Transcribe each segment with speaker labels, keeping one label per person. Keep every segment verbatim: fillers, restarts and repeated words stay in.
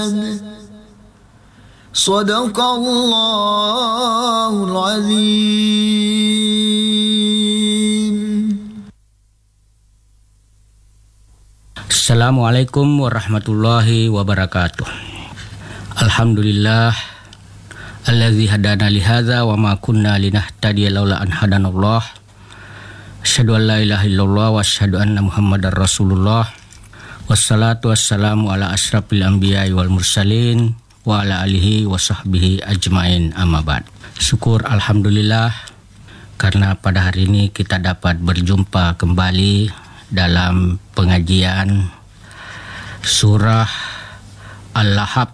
Speaker 1: Sadaqallahul azim.
Speaker 2: Assalamualaikum warahmatullahi wabarakatuh. Alhamdulillah alladzi hadana li hadza wa ma kunna linahtadiya laula an hadanallah. Asyhadu an la ilaha illallah wa asyhadu anna Muhammadar Rasulullah. Wassalatu wassalamu ala asyrafil anbiya'i wal mursalin wa ala alihi wa sahbihi ajmain, amma ba'd. Syukur alhamdulillah karena pada hari ini kita dapat berjumpa kembali dalam pengajian surah Al-Lahab.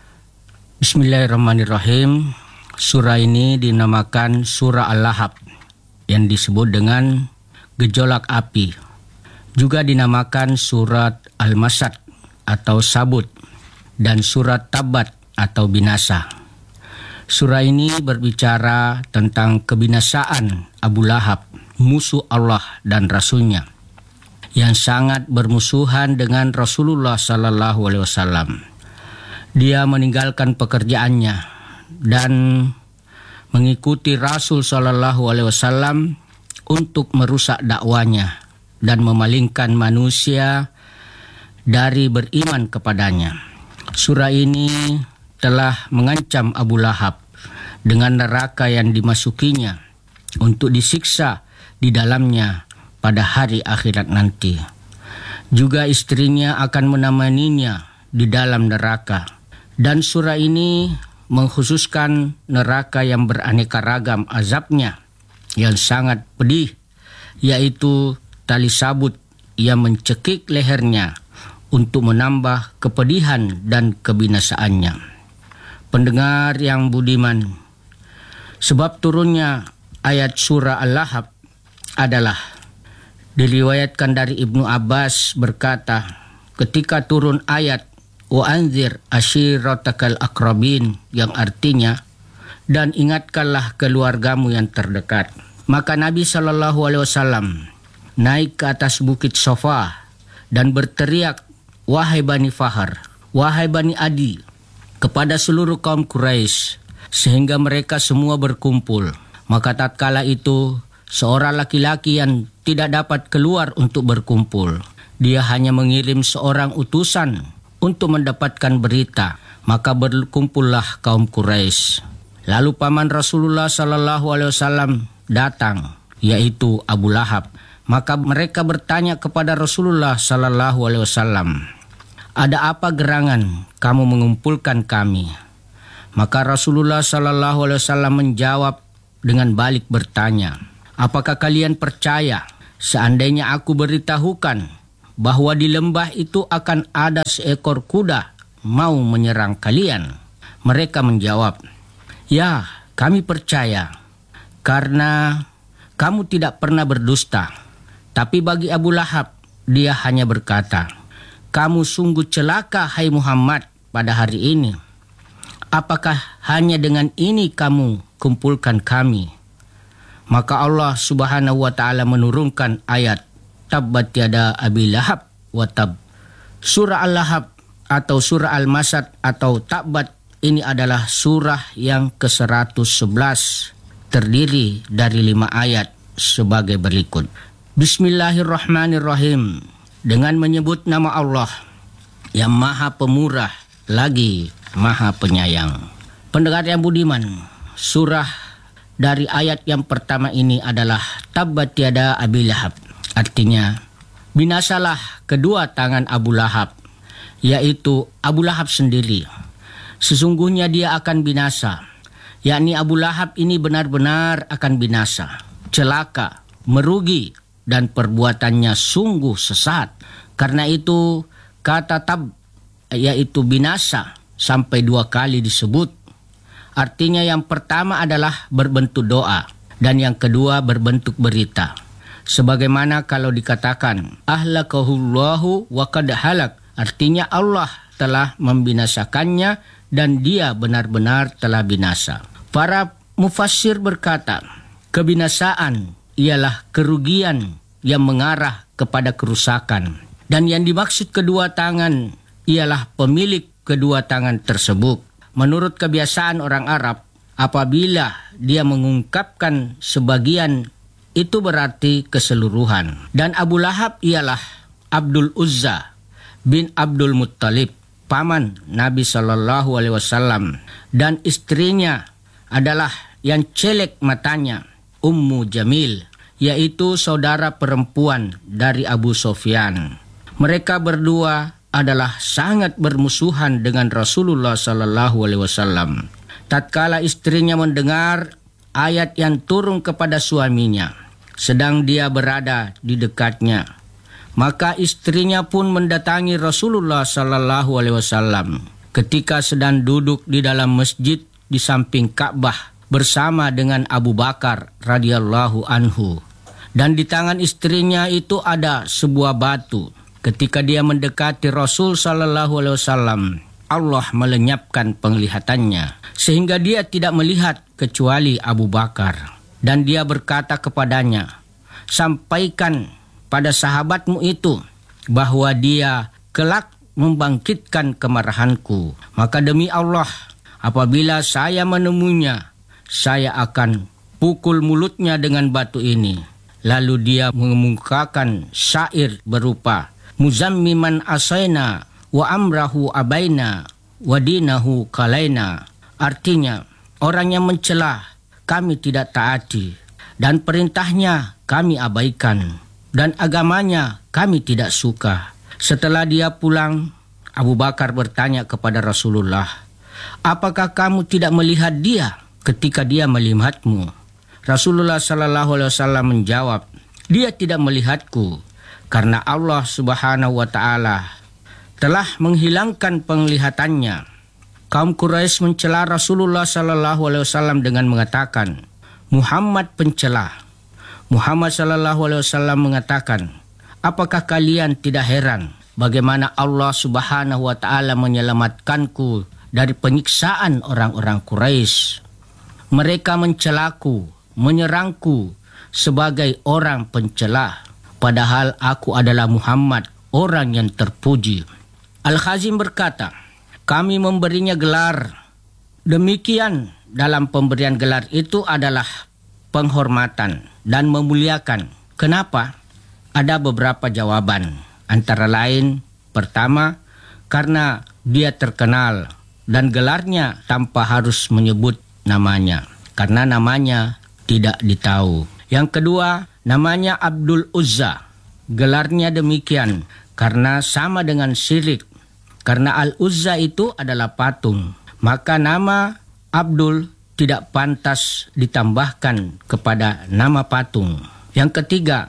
Speaker 2: Bismillahirrahmanirrahim. Surah ini dinamakan surah Al-Lahab yang disebut dengan gejolak api. Juga dinamakan surat Al-Masad atau sabut dan surat Tabbat atau binasa. Surah ini berbicara tentang kebinasaan Abu Lahab, musuh Allah dan Rasulnya, yang sangat bermusuhan dengan Rasulullah Sallallahu Alaihi Wasallam. Dia meninggalkan pekerjaannya dan mengikuti Rasul Sallallahu Alaihi Wasallam untuk merusak dakwanya dan memalingkan manusia dari beriman kepadanya. Surah ini telah mengancam Abu Lahab dengan neraka yang dimasukinya untuk disiksa di dalamnya pada hari akhirat nanti. Juga istrinya akan menemaninya di dalam neraka. Dan surah ini mengkhususkan neraka yang beraneka ragam azabnya yang sangat pedih, yaitu tali sabut yang mencekik lehernya untuk menambah kepedihan dan kebinasaannya. Pendengar yang budiman, sebab turunnya ayat surah Al-Lahab adalah diriwayatkan dari Ibnu Abbas berkata, ketika turun ayat wa anzir ashiratakal akrabin, yang artinya dan ingatkanlah keluargamu yang terdekat, maka Nabi Shallallahu Alaihi Wasallam naik ke atas bukit Sofa dan berteriak, wahai Bani Fahar, wahai Bani Adi, kepada seluruh kaum Quraisy, sehingga mereka semua berkumpul. Maka tatkala itu seorang laki-laki yang tidak dapat keluar untuk berkumpul, dia hanya mengirim seorang utusan untuk mendapatkan berita. Maka berkumpullah kaum Quraisy. Lalu paman Rasulullah Sallallahu Alaihi Wasallam datang, yaitu Abu Lahab. Maka mereka bertanya kepada Rasulullah Sallallahu Alaihi Wasallam, ada apa gerangan kamu mengumpulkan kami? Maka Rasulullah Sallallahu Alaihi Wasallam menjawab dengan balik bertanya, apakah kalian percaya seandainya aku beritahukan bahwa di lembah itu akan ada seekor kuda mau menyerang kalian? Mereka menjawab, ya, kami percaya, karena kamu tidak pernah berdusta. Tapi bagi Abu Lahab, dia hanya berkata, kamu sungguh celaka hai Muhammad pada hari ini. Apakah hanya dengan ini kamu kumpulkan kami? Maka Allah Subhanahu wa taala menurunkan ayat Tabbat yada Abi Lahab wa tab. Surah Al-Lahab atau surah Al-Masad atau Tabbat ini adalah surah yang ke seratus sebelas, terdiri dari lima ayat sebagai berikut. Bismillahirrahmanirrahim. Dengan menyebut nama Allah yang Maha Pemurah lagi Maha Penyayang. Pendengar yang budiman, surah dari ayat yang pertama ini adalah Tabbat yada Abi Lahab. Artinya, binasalah kedua tangan Abu Lahab, yaitu Abu Lahab sendiri. Sesungguhnya dia akan binasa, yakni Abu Lahab ini benar-benar akan binasa, celaka, merugi, dan perbuatannya sungguh sesat. Karena itu kata tab, yaitu binasa, sampai dua kali disebut. Artinya yang pertama adalah berbentuk doa, dan yang kedua berbentuk berita. Sebagaimana kalau dikatakan ahlakahullahu wa qad halak, artinya Allah telah membinasakannya dan dia benar-benar telah binasa. Para mufassir berkata, kebinasaan ialah kerugian yang mengarah kepada kerusakan. Dan yang dimaksud kedua tangan ialah pemilik kedua tangan tersebut. Menurut kebiasaan orang Arab, apabila dia mengungkapkan sebagian, itu berarti keseluruhan. Dan Abu Lahab ialah Abdul Uzza bin Abdul Muttalib, paman Nabi Shallallahu Alaihi Wasallam, dan istrinya adalah yang celek matanya, Ummu Jamil, yaitu saudara perempuan dari Abu Sufyan. Mereka berdua adalah sangat bermusuhan dengan Rasulullah Shallallahu Alaihi Wasallam. Tatkala istrinya mendengar ayat yang turun kepada suaminya, sedang dia berada di dekatnya, maka istrinya pun mendatangi Rasulullah Shallallahu Alaihi Wasallam ketika sedang duduk di dalam masjid di samping Ka'bah bersama dengan Abu Bakar radhiyallahu anhu. Dan di tangan istrinya itu ada sebuah batu. Ketika dia mendekati Rasul Shallallahu Alaihi Wasallam, Allah melenyapkan penglihatannya sehingga dia tidak melihat kecuali Abu Bakar. Dan dia berkata kepadanya, sampaikan pada sahabatmu itu bahwa dia kelak membangkitkan kemarahanku. Maka demi Allah, apabila saya menemunya, saya akan pukul mulutnya dengan batu ini. Lalu dia mengemukakan syair berupa Muzammiman asaina wa amrahu abaina wa dinahu kalaina. Artinya, orang yang mencela kami tidak taati, dan perintahnya kami abaikan, dan agamanya kami tidak suka. Setelah dia pulang, Abu Bakar bertanya kepada Rasulullah, apakah kamu tidak melihat dia ketika dia melihatmu? Rasulullah Sallallahu Alaihi Wasallam menjawab, dia tidak melihatku karena Allah Subhanahu Wa Taala telah menghilangkan penglihatannya. Kaum Quraisy mencela Rasulullah Sallallahu Alaihi Wasallam dengan mengatakan, Muhammad pencela. Muhammad Sallallahu Alaihi Wasallam mengatakan, apakah kalian tidak heran bagaimana Allah Subhanahu Wa Taala menyelamatkanku dari penyiksaan orang-orang Quraisy? Mereka mencelaku, menyerangku sebagai orang pencela, padahal aku adalah Muhammad, orang yang terpuji. Al-Khazim berkata, kami memberinya gelar. Demikian dalam pemberian gelar itu adalah penghormatan dan memuliakan. Kenapa? Ada beberapa jawaban. Antara lain, pertama, karena dia terkenal dan gelarnya tanpa harus menyebut namanya, karena namanya tidak ditahu. Yang kedua, namanya Abdul Uzza. Gelarnya demikian karena sama dengan syirik. Karena Al-Uzza itu adalah patung, maka nama Abdul tidak pantas ditambahkan kepada nama patung. Yang ketiga,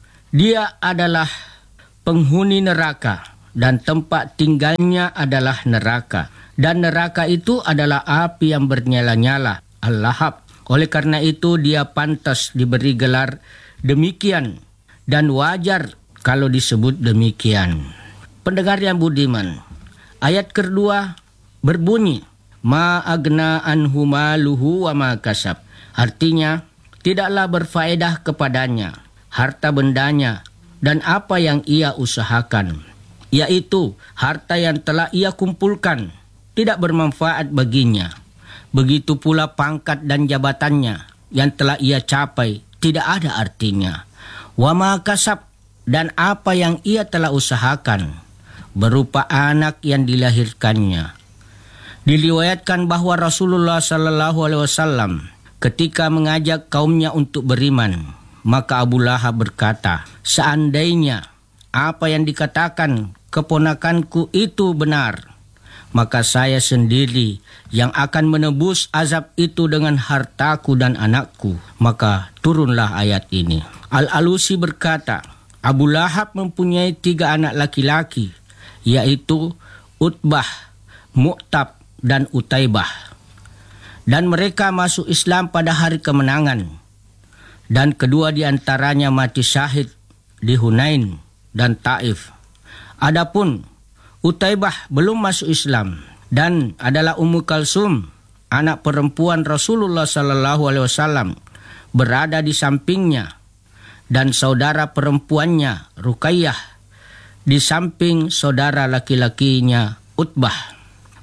Speaker 2: dia adalah penghuni neraka dan tempat tinggalnya adalah neraka. Dan neraka itu adalah api yang bernyala-nyala, Al-Lahab. Oleh karena itu dia pantas diberi gelar demikian dan wajar kalau disebut demikian. Pendengar yang budiman, ayat kedua berbunyi, Ma agna anhu maluhu wa ma kasab. Artinya, tidaklah berfaedah kepadanya harta bendanya dan apa yang ia usahakan, yaitu harta yang telah ia kumpulkan, tidak bermanfaat baginya. Begitu pula pangkat dan jabatannya yang telah ia capai, tidak ada artinya. Wa ma kasab, dan apa yang ia telah usahakan, berupa anak yang dilahirkannya. Diriwayatkan bahwa Rasulullah Sallallahu Alaihi Wasallam ketika mengajak kaumnya untuk beriman, maka Abu Lahab berkata, seandainya apa yang dikatakan keponakanku itu benar, maka saya sendiri yang akan menebus azab itu dengan hartaku dan anakku. Maka turunlah ayat ini. Al-Alusi berkata, Abu Lahab mempunyai tiga anak laki-laki, yaitu Utbah, Mu'tab, dan Utaibah. Dan mereka masuk Islam pada hari kemenangan. Dan kedua di antaranya mati syahid di Hunain dan Taif. Adapun Utaibah belum masuk Islam dan adalah Ummu Kalsum, anak perempuan Rasulullah Sallallahu Alaihi Wasallam, berada di sampingnya, dan saudara perempuannya Ruqayyah di samping saudara laki-lakinya Utbah.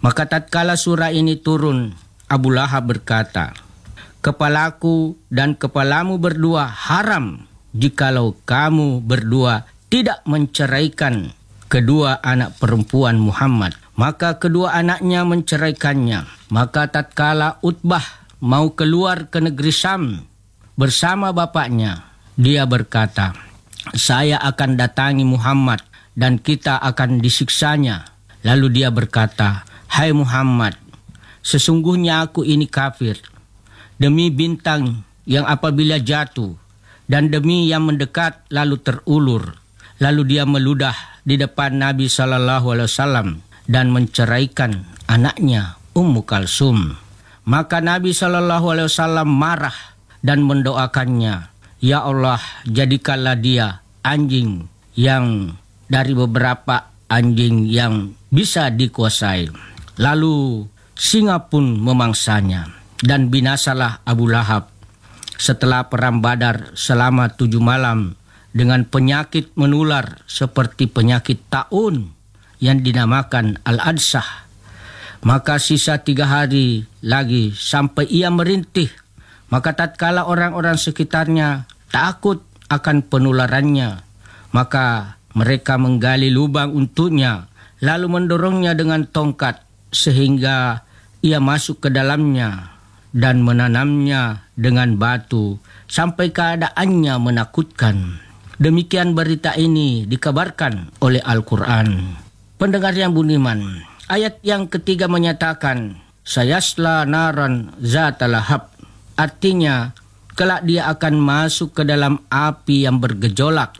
Speaker 2: Maka tatkala surah ini turun, Abu Lahab berkata, "Kepalaku dan kepalamu berdua haram jikalau kamu berdua tidak menceraikan kedua anak perempuan Muhammad." Maka kedua anaknya menceraikannya. Maka tatkala Utbah mau keluar ke negeri Syam bersama bapaknya, dia berkata, "Saya akan datangi Muhammad dan kita akan disiksanya." Lalu dia berkata, "Hai Muhammad, sesungguhnya aku ini kafir. Demi bintang yang apabila jatuh dan demi yang mendekat lalu terulur." Lalu dia meludah di depan Nabi Shallallahu Alaihi Wasallam dan menceraikan anaknya Ummu Kalsum. Maka Nabi Shallallahu Alaihi Wasallam marah dan mendoakannya, "Ya Allah, jadikanlah dia anjing yang dari beberapa anjing yang bisa dikuasai." Lalu singa pun memangsanya dan binasalah Abu Lahab setelah perang Badar selama tujuh malam dengan penyakit menular seperti penyakit taun yang dinamakan Al-Adsah. Maka sisa tiga hari lagi sampai ia merintih. Maka tatkala orang-orang sekitarnya takut akan penularannya, maka mereka menggali lubang untuknya, lalu mendorongnya dengan tongkat sehingga ia masuk ke dalamnya dan menanamnya dengan batu sampai keadaannya menakutkan. Demikian berita ini dikabarkan oleh Al-Quran. Pendengar yang budiman, ayat yang ketiga menyatakan sayasla naran zata lahab. Artinya kelak dia akan masuk ke dalam api yang bergejolak,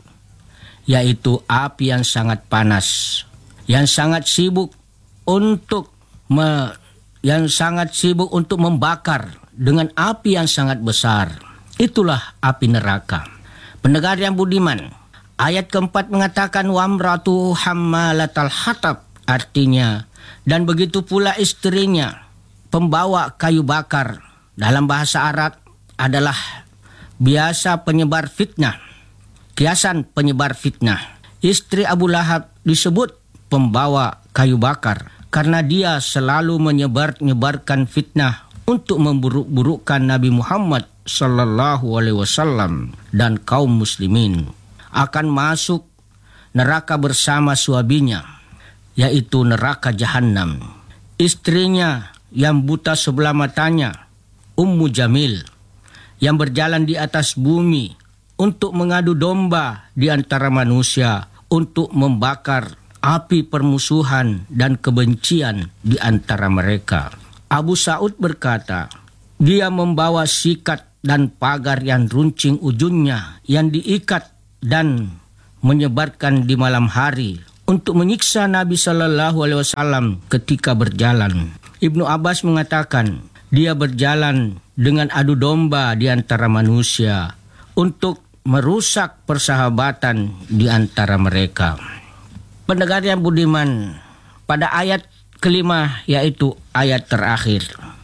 Speaker 2: yaitu api yang sangat panas, yang sangat sibuk untuk me, yang sangat sibuk untuk membakar dengan api yang sangat besar. Itulah api neraka. Pendengar yang budiman, ayat keempat mengatakan wamratu hammalatal hatab, artinya dan begitu pula istrinya pembawa kayu bakar. Dalam bahasa Arab adalah biasa penyebar fitnah, kiasan penyebar fitnah. Istri Abu Lahab disebut pembawa kayu bakar karena dia selalu menyebar-nyebarkan fitnah untuk memburuk-burukkan Nabi Muhammad sallallahu alaihi wasallam dan kaum muslimin. Akan masuk neraka bersama suaminya, yaitu neraka jahanam. Istrinya yang buta sebelah matanya, Ummu Jamil, yang berjalan di atas bumi untuk mengadu domba di antara manusia untuk membakar api permusuhan dan kebencian di antara mereka. Abu Sa'ud berkata, dia membawa sikat dan pagar yang runcing ujungnya yang diikat dan menyebarkan di malam hari untuk menyiksa Nabi Shallallahu Alaihi Wasallam ketika berjalan. Ibnu Abbas mengatakan dia berjalan dengan adu domba di antara manusia untuk merusak persahabatan di antara mereka. Pendengar yang budiman, pada ayat kelima yaitu ayat terakhir,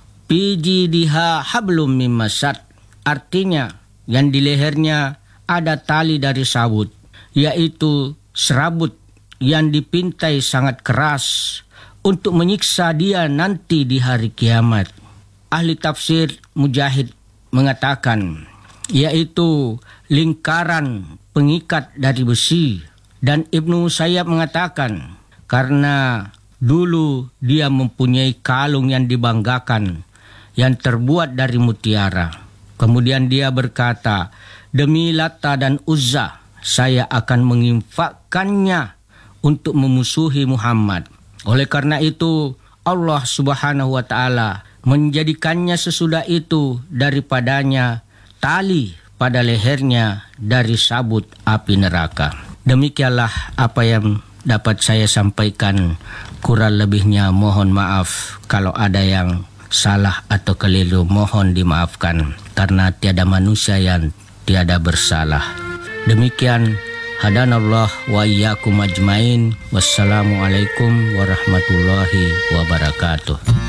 Speaker 2: Pijidiha hablum mim masad, artinya yang di lehernya ada tali dari sabut, yaitu serabut yang dipintai sangat keras untuk menyiksa dia nanti di hari kiamat. Ahli tafsir Mujahid mengatakan, yaitu lingkaran pengikat dari besi. Dan Ibnu Sayyab mengatakan, karena dulu dia mempunyai kalung yang dibanggakan yang terbuat dari mutiara. Kemudian dia berkata, demi Lata dan Uzza, saya akan menginfakkannya untuk memusuhi Muhammad. Oleh karena itu, Allah Subhanahu wa Ta'ala menjadikannya sesudah itu daripadanya tali pada lehernya dari sabut api neraka. Demikianlah apa yang dapat saya sampaikan. Kurang lebihnya mohon maaf kalau ada yang salah atau keliru, mohon dimaafkan karena tiada manusia yang tiada bersalah. Demikian, hadanallah wa iyyakum ajmain. Wassalamualaikum warahmatullahi wabarakatuh.